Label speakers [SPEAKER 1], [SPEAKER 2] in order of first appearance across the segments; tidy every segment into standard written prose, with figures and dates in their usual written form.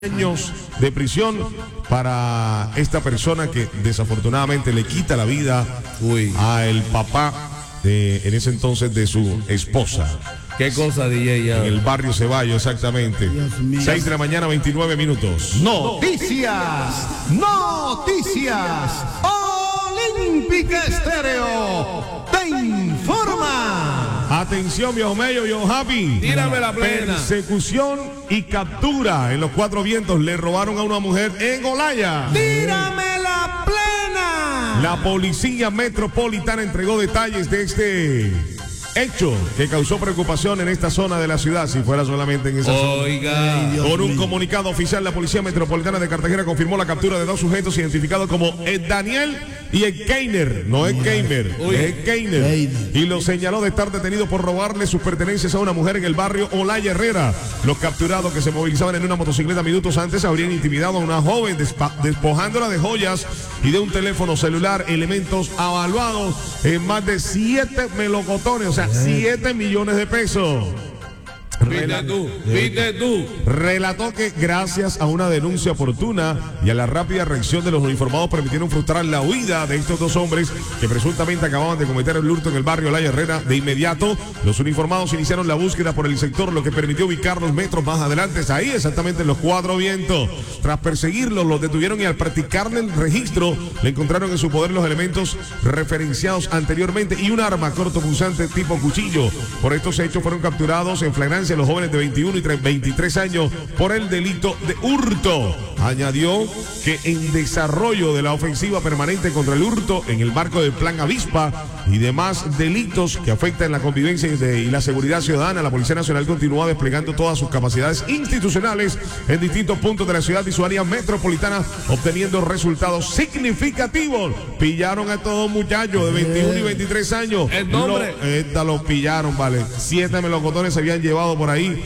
[SPEAKER 1] años de prisión para esta persona que desafortunadamente le quita la vida a el papá en ese entonces de su esposa.
[SPEAKER 2] ¿Qué cosa, DJ? Ya?
[SPEAKER 1] En el barrio Ceballos, exactamente. 6 de la mañana, 29 minutos.
[SPEAKER 3] Noticias. Olímpica Estéreo te informa.
[SPEAKER 1] Atención, viejo Mello, viejo Happy.
[SPEAKER 2] Tírame la plena.
[SPEAKER 1] Persecución y captura en los Cuatro Vientos. Le robaron a una mujer en Olaya.
[SPEAKER 3] Tírame la plena.
[SPEAKER 1] La policía metropolitana entregó detalles de este hecho que causó preocupación en esta zona de la ciudad, si fuera solamente en esa zona.
[SPEAKER 2] Oiga.
[SPEAKER 1] Con un comunicado oficial, la Policía Metropolitana de Cartagena confirmó la captura de dos sujetos identificados como Ed Daniel y Ed Keiner. No es Keiner, es Keiner. Y lo señaló de estar detenido por robarle sus pertenencias a una mujer en el barrio Olaya Herrera. Los capturados, que se movilizaban en una motocicleta minutos antes, habrían intimidado a una joven despojándola de joyas y de un teléfono celular, elementos avaluados en más de 7 melocotones, o sea, 7 millones de pesos.
[SPEAKER 2] Viste tú.
[SPEAKER 1] Relató que gracias a una denuncia oportuna y a la rápida reacción de los uniformados permitieron frustrar la huida de estos dos hombres que presuntamente acababan de cometer el hurto en el barrio Olaya Herrera. De inmediato, los uniformados iniciaron la búsqueda por el sector, lo que permitió ubicarlos metros más adelante, ahí exactamente en los Cuatro Vientos. Tras perseguirlos, los detuvieron y al practicarle el registro, le encontraron en su poder los elementos referenciados anteriormente y un arma cortopunzante tipo cuchillo. Por estos hechos fueron capturados en flagrancia los jóvenes de 21 y 23 años por el delito de hurto. Añadió que en desarrollo de la ofensiva permanente contra el hurto en el marco del Plan Avispa y demás delitos que afectan la convivencia y la seguridad ciudadana, la Policía Nacional continúa desplegando todas sus capacidades institucionales en distintos puntos de la ciudad y su área metropolitana, obteniendo resultados significativos. Pillaron a todos muchachos de 21 y 23 años.
[SPEAKER 2] ¿El nombre?
[SPEAKER 1] Los pillaron, vale. 7 melocotones se habían llevado por ahí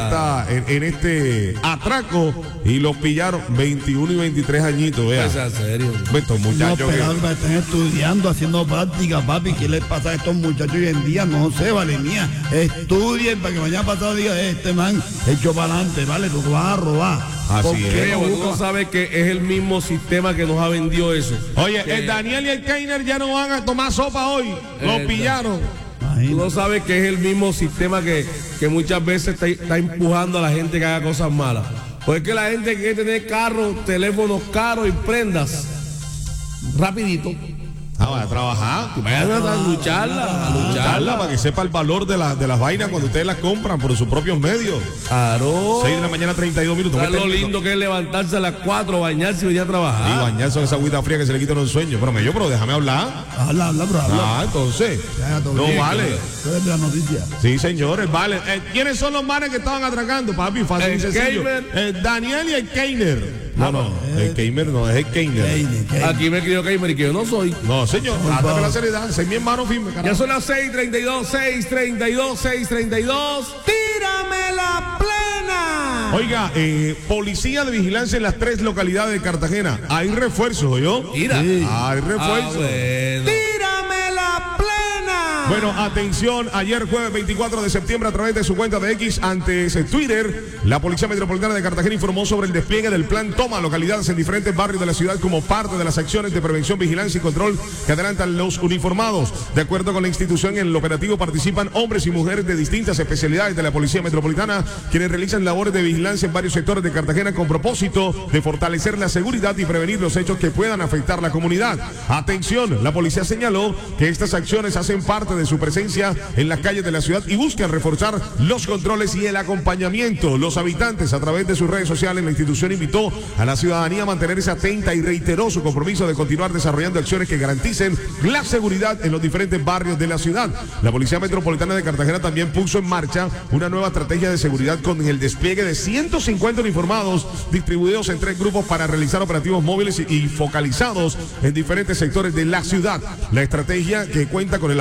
[SPEAKER 1] en este atraco y los pillaron 21 y 23 añitos, vea.
[SPEAKER 2] ¿Es en serio?
[SPEAKER 1] Estos muchachos
[SPEAKER 3] No, pero están estudiando, haciendo práctica, papi. ¿Qué les pasa a estos muchachos hoy en día? No sé, vale, mía. Estudien para que mañana pasado diga, este man hecho para adelante, vale, tú vas a robar.
[SPEAKER 1] Así es.
[SPEAKER 2] Oye, tú no sabes que es el mismo sistema que nos ha vendido eso.
[SPEAKER 1] Oye, el Daniel y el Keiner ya no van a tomar sopa hoy. Los pillaron.
[SPEAKER 2] Tú no sabes que es el mismo sistema que muchas veces está empujando a la gente que haga cosas malas. Porque es que la gente quiere tener carros, teléfonos caros y prendas rapidito.
[SPEAKER 1] Va a trabajar.
[SPEAKER 2] Vayan a lucharla,
[SPEAKER 1] para que sepa el valor de las vainas cuando ustedes las compran por sus propios medios.
[SPEAKER 2] Claro.
[SPEAKER 1] 6 de la mañana, 32 minutos.
[SPEAKER 2] ¿Sabes lo lindo que es levantarse a las 4, bañarse y venir a trabajar?
[SPEAKER 1] Y bañarse con esa agüita fría que se le quitan los sueños. Pero déjame hablar.
[SPEAKER 3] Habla.
[SPEAKER 1] Entonces. No vale.
[SPEAKER 3] Eso es de la noticia.
[SPEAKER 1] Sí, señores, vale. ¿Quiénes son los manes que estaban atracando, papi? Fácil y sencillo. Daniel y el Keiner. No, el Keiner no, es el Keiner.
[SPEAKER 2] Aquí me crió Keiner y que yo no soy.
[SPEAKER 1] No, señor, trátame la seriedad. Soy mi hermano firme, carajo.
[SPEAKER 2] Ya son las 6:32.
[SPEAKER 3] ¡Tírame la plena!
[SPEAKER 1] Oiga, policía de vigilancia en las 3 localidades de Cartagena. Hay refuerzos, ¿oyó?
[SPEAKER 2] Mira.
[SPEAKER 1] Sí. Hay refuerzos.
[SPEAKER 2] Bueno.
[SPEAKER 3] ¡Tírame la plena!
[SPEAKER 1] Bueno, atención, ayer jueves 24 de septiembre a través de su cuenta de X antes Twitter, la Policía Metropolitana de Cartagena informó sobre el despliegue del plan Toma localidades en diferentes barrios de la ciudad como parte de las acciones de prevención, vigilancia y control que adelantan los uniformados. De acuerdo con la institución, en el operativo participan hombres y mujeres de distintas especialidades de la Policía Metropolitana, quienes realizan labores de vigilancia en varios sectores de Cartagena con propósito de fortalecer la seguridad y prevenir los hechos que puedan afectar la comunidad. Atención, la policía señaló que estas acciones hacen parte de su presencia en las calles de la ciudad y buscan reforzar los controles y el acompañamiento. Los habitantes, a través de sus redes sociales, la institución invitó a la ciudadanía a mantenerse atenta y reiteró su compromiso de continuar desarrollando acciones que garanticen la seguridad en los diferentes barrios de la ciudad. La Policía Metropolitana de Cartagena también puso en marcha una nueva estrategia de seguridad con el despliegue de 150 uniformados distribuidos en 3 grupos para realizar operativos móviles y focalizados en diferentes sectores de la ciudad. La estrategia, que cuenta con el apoyo de la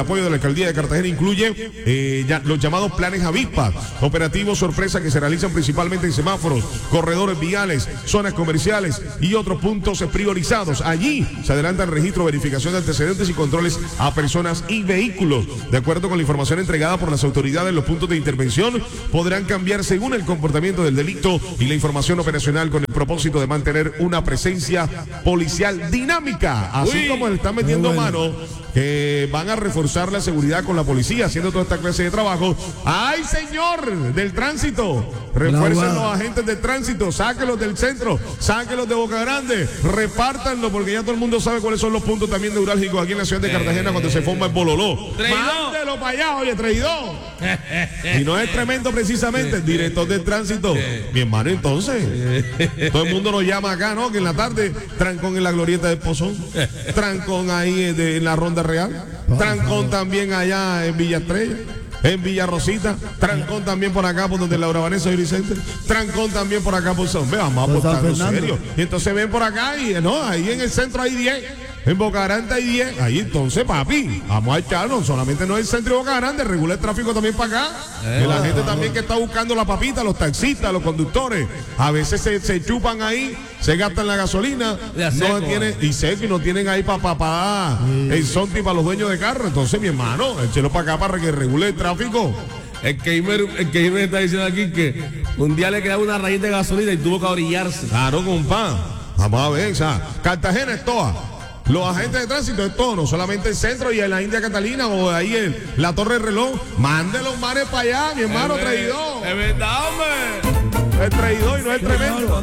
[SPEAKER 1] alcaldía de Cartagena incluye los llamados planes avispas, operativos sorpresa que se realizan principalmente en semáforos, corredores viales, zonas comerciales y otros puntos priorizados. Allí se adelanta el registro, verificación de antecedentes y controles a personas y vehículos. De acuerdo con la información entregada por las autoridades, los puntos de intervención podrán cambiar según el comportamiento del delito y la información operacional con el propósito de mantener una presencia policial dinámica, así como le están metiendo mano, que van a reforzar la seguridad con la policía, haciendo toda esta clase de trabajo. ¡Ay, señor del tránsito! Refuercen los agentes de tránsito, sáquenlos del centro, sáquenlos de Boca Grande, repártanlo, porque ya todo el mundo sabe cuáles son los puntos también neurálgicos aquí en la ciudad de Cartagena cuando se forma el bololó. ¡Mándelo para allá, oye, traidor! Y no es tremendo precisamente, el director del tránsito. Mi hermano, entonces, todo el mundo nos llama acá, ¿no? Que en la tarde, trancón en la glorieta del Pozón, trancón ahí en la Ronda Real, trancón también allá en Villa Estrella, en Villa Rosita, trancón también por acá por donde Laura Vanessa y Vicente, trancón también por acá por San Vamos a apostar serio. Y entonces ven por acá y no, ahí en el centro hay 10. En Boca Grande hay 10. Ahí entonces, papi, vamos a echarnos. Solamente no es el centro de Boca Grande, regula el tráfico también para acá. Que la gente también que está buscando la papita, los taxistas, los conductores, a veces se chupan ahí, se gastan la gasolina, no tienen, y seco, y no tienen ahí para el sonti para los dueños de carro. Entonces, mi hermano, échelo para acá para que regule el tráfico.
[SPEAKER 2] El Keimer está diciendo aquí que un día le quedaba una raíz de gasolina y tuvo que orillarse.
[SPEAKER 1] Claro, compa. Vamos a ver, o sea, Cartagena es toda. Los agentes de tránsito es todo, no solamente el centro y en la India Catalina o ahí en la Torre del Reloj. Mande los mares para allá, mi hermano, traidor.
[SPEAKER 2] Es verdad, hombre.
[SPEAKER 1] El traidor y no es el tremendo.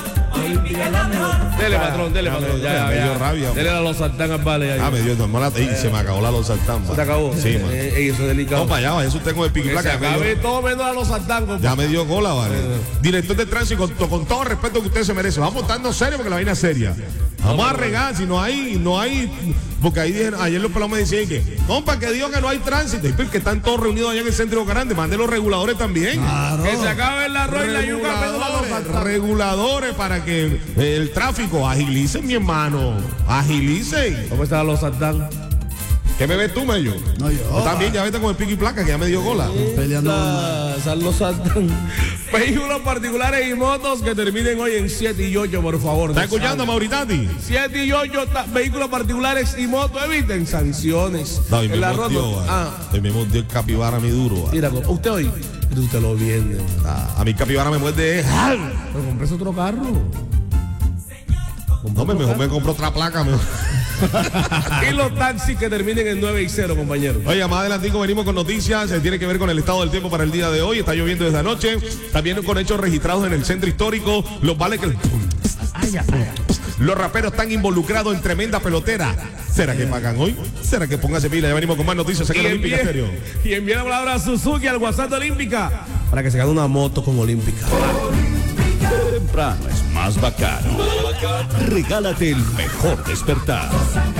[SPEAKER 2] Dele, patrón, ya.
[SPEAKER 1] Me dio rabia.
[SPEAKER 2] Dele a los sartán al vale ahí.
[SPEAKER 1] Me dio normal. Se me acabó la los sartán.
[SPEAKER 2] ¿Se te acabó?
[SPEAKER 1] Sí, man.
[SPEAKER 2] Eso es delicado.
[SPEAKER 1] No, para allá, eso tengo el pico y placa.
[SPEAKER 2] Se acabe todo menos a los sartán.
[SPEAKER 1] Ya me dio gola, vale. Director de tránsito, con todo el respeto que usted se merece. Vamos estando serio porque la vaina es seria. Vamos a regar, si no hay, porque ahí dijeron, ayer los pelados me decían que, compa, que digo que no hay tránsito, y que están todos reunidos allá en el centro de Boca Grande, mande los reguladores también.
[SPEAKER 3] Claro.
[SPEAKER 2] Que se acabe el arroz y la yuca,
[SPEAKER 1] reguladores para que el tráfico agilice, mi hermano, agilice.
[SPEAKER 2] ¿Cómo están los sartán?
[SPEAKER 1] ¿Qué me ves tú, Mello?
[SPEAKER 3] No, yo.
[SPEAKER 1] También ya vete con el pico y placa, que ya me dio gola.
[SPEAKER 3] Peleando.
[SPEAKER 2] Los sartán. Vehículos particulares y motos que terminen hoy en 7 y 8, por favor.
[SPEAKER 1] ¿Está escuchando, Mauritati?
[SPEAKER 2] 7 y 8, vehículos particulares y motos, eviten sanciones.
[SPEAKER 1] No, y me
[SPEAKER 2] mordió
[SPEAKER 1] el capibara mi duro.
[SPEAKER 2] Mira, usted hoy, usted lo viene.
[SPEAKER 1] A mi capibara me muerde.
[SPEAKER 2] Pero compres otro carro.
[SPEAKER 1] No, mejor me compro otra placa.
[SPEAKER 2] Y los taxis que terminen en 9 y 0, compañero.
[SPEAKER 1] Oye, más adelantico venimos con noticias. Tiene que ver con el estado del tiempo para el día de hoy. Está lloviendo desde anoche. También con hechos registrados en el centro histórico. Los vales que... Los raperos están involucrados en tremenda pelotera. ¿Será que pagan hoy? ¿Será que póngase pila? Ya venimos con más noticias aquí en Olímpica Estéreo.
[SPEAKER 2] Y envía la palabra a Suzuki al WhatsApp de Olímpica para que se gane una moto con Olímpica.
[SPEAKER 4] Temprano es más bacano. Regálate el mejor despertar.